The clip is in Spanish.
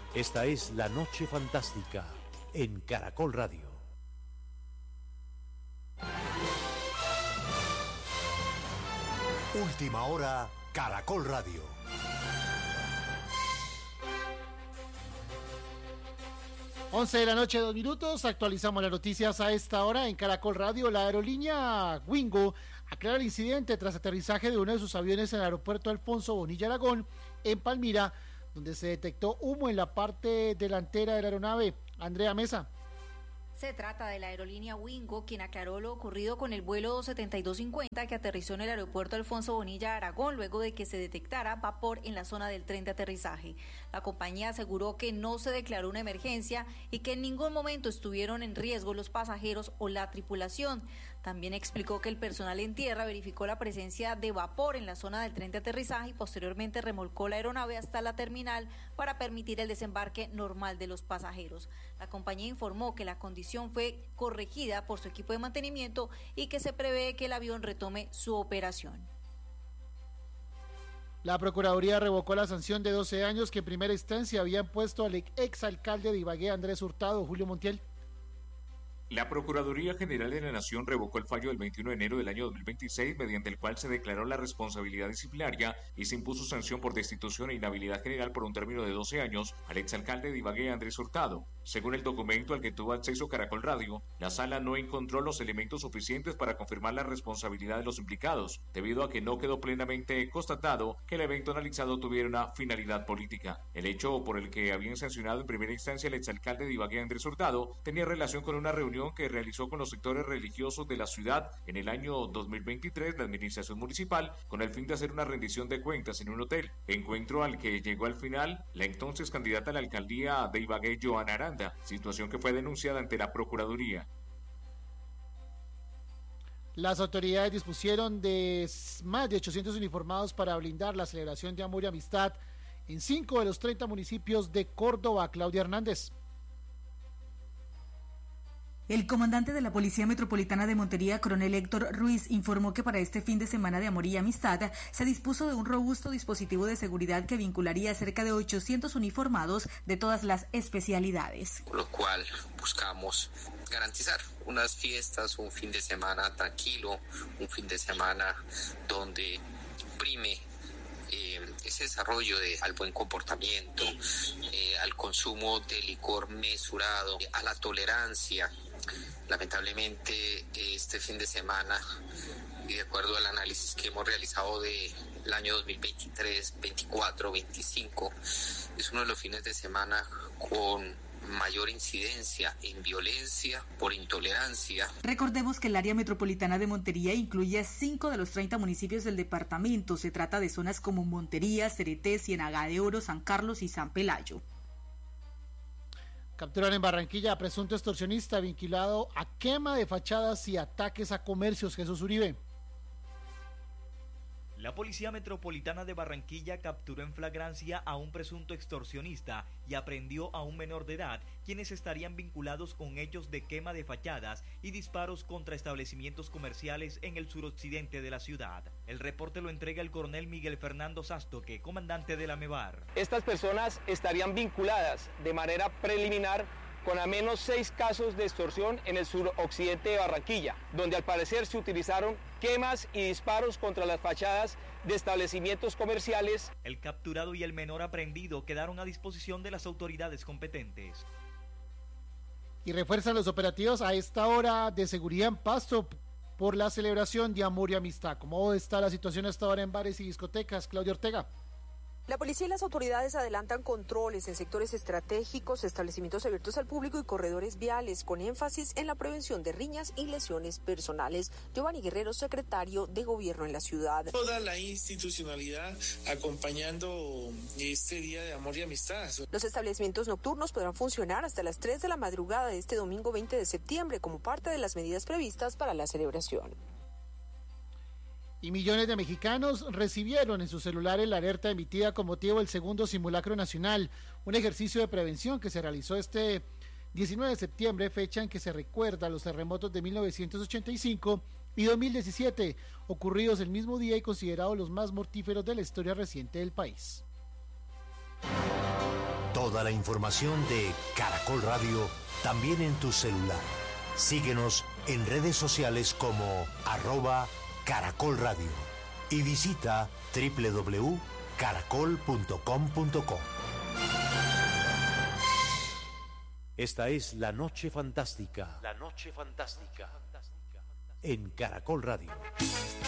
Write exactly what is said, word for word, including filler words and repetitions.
Esta es La Noche Fantástica en Caracol Radio. Última hora, Caracol Radio. once de la noche, dos minutos, actualizamos las noticias a esta hora en Caracol Radio. La aerolínea Wingo aclara el incidente tras aterrizaje de uno de sus aviones en el aeropuerto Alfonso Bonilla Aragón, en Palmira, donde se detectó humo en la parte delantera de la aeronave. Andrea Mesa. Se trata de la aerolínea Wingo, quien aclaró lo ocurrido con el vuelo setenta y dos cincuenta que aterrizó en el aeropuerto Alfonso Bonilla Aragón luego de que se detectara vapor en la zona del tren de aterrizaje. La compañía aseguró que no se declaró una emergencia y que en ningún momento estuvieron en riesgo los pasajeros o la tripulación. También explicó que el personal en tierra verificó la presencia de vapor en la zona del tren de aterrizaje y posteriormente remolcó la aeronave hasta la terminal para permitir el desembarque normal de los pasajeros. La compañía informó que la condición fue corregida por su equipo de mantenimiento y que se prevé que el avión retome su operación. La Procuraduría revocó la sanción de doce años que en primera instancia habían puesto al exalcalde de Ibagué, Andrés Hurtado. Julio Montiel. La Procuraduría General de la Nación revocó el fallo del veintiuno de enero del año dos mil veintiséis, mediante el cual se declaró la responsabilidad disciplinaria y se impuso sanción por destitución e inhabilidad general por un término de doce años al exalcalde de Ibagué, Andrés Hurtado. Según el documento al que tuvo acceso Caracol Radio, la sala no encontró los elementos suficientes para confirmar la responsabilidad de los implicados, debido a que no quedó plenamente constatado que el evento analizado tuviera una finalidad política. El hecho por el que habían sancionado en primera instancia al exalcalde de Ibagué, Andrés Hurtado, tenía relación con una reunión que realizó con los sectores religiosos de la ciudad en el año dos mil veintitrés, la administración municipal, con el fin de hacer una rendición de cuentas en un hotel, encuentro al que llegó al final la entonces candidata a la alcaldía de Ibagué, Joana Aranda, situación que fue denunciada ante la Procuraduría. Las autoridades dispusieron de más de ochocientos uniformados para blindar la celebración de Amor y Amistad en cinco de los treinta municipios de Córdoba. Claudia Hernández. El comandante de la Policía Metropolitana de Montería, coronel Héctor Ruiz, informó que para este fin de semana de Amor y Amistad se dispuso de un robusto dispositivo de seguridad que vincularía a cerca de ochocientos uniformados de todas las especialidades. Con lo cual buscamos garantizar unas fiestas, un fin de semana tranquilo, un fin de semana donde prime Eh, ese desarrollo de, al buen comportamiento, eh, al consumo de licor mesurado, a la tolerancia. Lamentablemente este fin de semana, y de acuerdo al análisis que hemos realizado del año dos mil veintitrés, veinticuatro, veinticinco, es uno de los fines de semana con mayor incidencia en violencia por intolerancia. Recordemos que el área metropolitana de Montería incluye a cinco de los treinta municipios del departamento. Se trata de zonas como Montería, Cereté, Ciénaga de Oro, San Carlos y San Pelayo. Capturan en Barranquilla a presunto extorsionista vinculado a quema de fachadas y ataques a comercios. Jesús Uribe. La Policía Metropolitana de Barranquilla capturó en flagrancia a un presunto extorsionista y aprehendió a un menor de edad, quienes estarían vinculados con hechos de quema de fachadas y disparos contra establecimientos comerciales en el suroccidente de la ciudad. El reporte lo entrega el coronel Miguel Fernando Sastoque, comandante de la MEBAR. Estas personas estarían vinculadas de manera preliminar con al menos seis casos de extorsión en el suroccidente de Barranquilla, donde al parecer se utilizaron quemas y disparos contra las fachadas de establecimientos comerciales. El capturado y el menor aprehendido quedaron a disposición de las autoridades competentes. Y refuerzan los operativos a esta hora de seguridad en Pasto por la celebración de Amor y Amistad. ¿Cómo está la situación hasta ahora en bares y discotecas? Claudia Ortega. La policía y las autoridades adelantan controles en sectores estratégicos, establecimientos abiertos al público y corredores viales, con énfasis en la prevención de riñas y lesiones personales. Giovanni Guerrero, secretario de Gobierno en la ciudad. Toda la institucionalidad acompañando este día de Amor y Amistad. Los establecimientos nocturnos podrán funcionar hasta las tres de la madrugada de este domingo veinte de septiembre como parte de las medidas previstas para la celebración. Y millones de mexicanos recibieron en sus celulares la alerta emitida con motivo del segundo simulacro nacional, un ejercicio de prevención que se realizó este diecinueve de septiembre, fecha en que se recuerda los terremotos de mil novecientos ochenta y cinco y dos mil diecisiete, ocurridos el mismo día y considerados los más mortíferos de la historia reciente del país. Toda la información de Caracol Radio también en tu celular. Síguenos en redes sociales como arroba Caracol Radio y visita doble u doble u doble u punto caracol punto com punto co. Esta es La Noche Fantástica. La Noche Fantástica. En Caracol Radio.